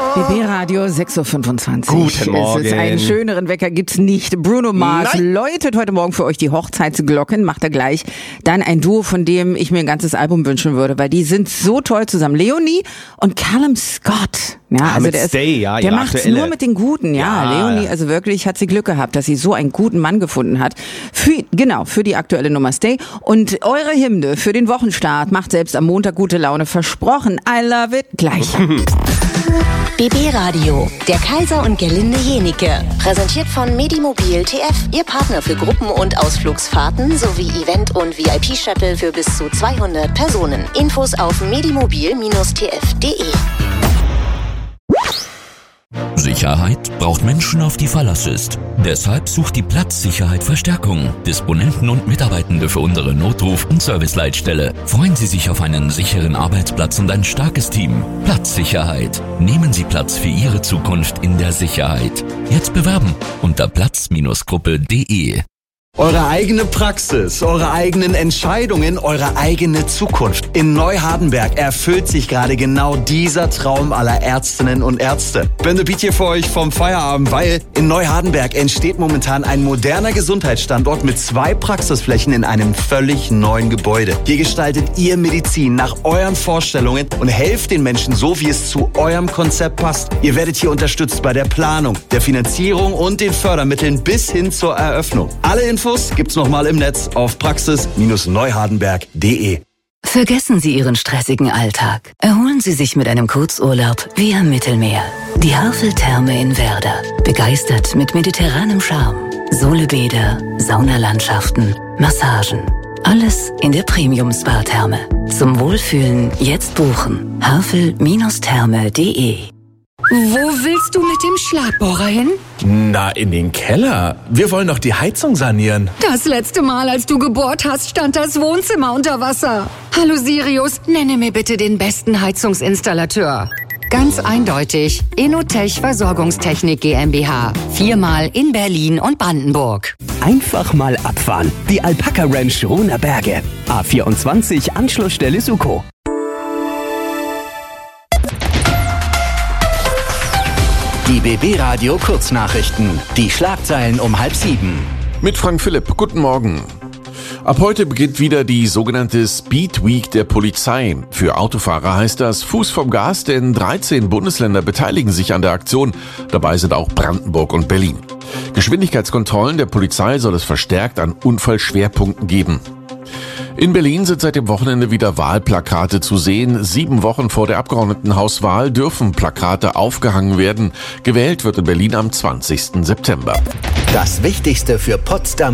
BB Radio 6.25 Uhr. Guten Morgen. Einen schöneren Wecker gibt's nicht. Bruno Mars läutet heute Morgen für euch die Hochzeitsglocken, macht er gleich. Dann ein Duo, von dem ich mir ein ganzes Album wünschen würde, weil die sind so toll zusammen. Leonie und Callum Scott. Ja, also der Stay, der macht's nur mit den Guten. Ja, Leonie, also wirklich hat sie Glück gehabt, dass sie so einen guten Mann gefunden hat. Für die aktuelle Nummer Stay. Und eure Hymne für den Wochenstart macht selbst am Montag gute Laune. Versprochen. I love it. Gleich. BB Radio, der Kaiser und Gerlinde Jenike. Präsentiert von Medimobil TF, Ihr Partner für Gruppen- und Ausflugsfahrten sowie Event- und VIP-Shuttle für bis zu 200 Personen. Infos auf medimobil-tf.de. Sicherheit braucht Menschen, auf die Verlass ist. Deshalb sucht die Platzsicherheit Verstärkung. Disponenten und Mitarbeitende für unsere Notruf- und Serviceleitstelle. Freuen Sie sich auf einen sicheren Arbeitsplatz und ein starkes Team. Platzsicherheit. Nehmen Sie Platz für Ihre Zukunft in der Sicherheit. Jetzt bewerben unter platz-gruppe.de. Eure eigene Praxis, eure eigenen Entscheidungen, eure eigene Zukunft. In Neuhardenberg erfüllt sich gerade genau dieser Traum aller Ärztinnen und Ärzte. Bände Beat hier für euch vom Feierabend, weil in Neuhardenberg entsteht momentan ein moderner Gesundheitsstandort mit 2 Praxisflächen in einem völlig neuen Gebäude. Hier gestaltet ihr Medizin nach euren Vorstellungen und helft den Menschen so, wie es zu eurem Konzept passt. Ihr werdet hier unterstützt bei der Planung, der Finanzierung und den Fördermitteln bis hin zur Eröffnung. Alle Infos gibt's nochmal im Netz auf praxis-neuhardenberg.de. Vergessen Sie Ihren stressigen Alltag. Erholen Sie sich mit einem Kurzurlaub wie am Mittelmeer. Die Havel-Therme in Werder. Begeistert mit mediterranem Charme. Solebäder, Saunalandschaften, Massagen. Alles in der Premium-Spa-Therme. Zum Wohlfühlen jetzt buchen. havel-therme.de. Wo willst du mit dem Schlagbohrer hin? Na, in den Keller. Wir wollen doch die Heizung sanieren. Das letzte Mal, als du gebohrt hast, stand das Wohnzimmer unter Wasser. Hallo Sirius, nenne mir bitte den besten Heizungsinstallateur. Ganz eindeutig, Inotech Versorgungstechnik GmbH. 4-mal in Berlin und Brandenburg. Einfach mal abfahren. Die Alpaka Ranch Rohner Berge. A24 Anschlussstelle Suko. Die BB Radio Kurznachrichten. Die Schlagzeilen um 6:30. Mit Frank Philipp. Guten Morgen. Ab heute beginnt wieder die sogenannte Speed Week der Polizei. Für Autofahrer heißt das Fuß vom Gas, denn 13 Bundesländer beteiligen sich an der Aktion. Dabei sind auch Brandenburg und Berlin. Geschwindigkeitskontrollen der Polizei soll es verstärkt an Unfallschwerpunkten geben. In Berlin sind seit dem Wochenende wieder Wahlplakate zu sehen. 7 Wochen vor der Abgeordnetenhauswahl dürfen Plakate aufgehangen werden. Gewählt wird in Berlin am 20. September. Das Wichtigste für Potsdam